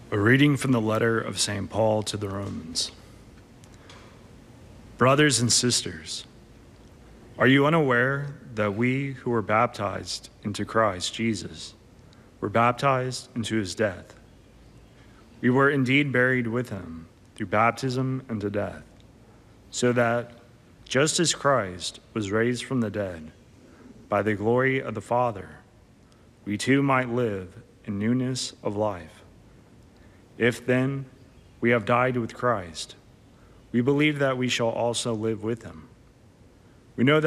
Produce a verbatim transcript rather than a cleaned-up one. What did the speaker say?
A reading from the letter of Saint Paul to the Romans. Brothers and sisters, are you unaware that we who were baptized into Christ Jesus were baptized into his death? We were indeed buried with him through baptism into death, so that, just as Christ was raised from the dead by the glory of the Father, we too might live in newness of life. If then we have died with Christ, we believe that we shall also live with him. We know that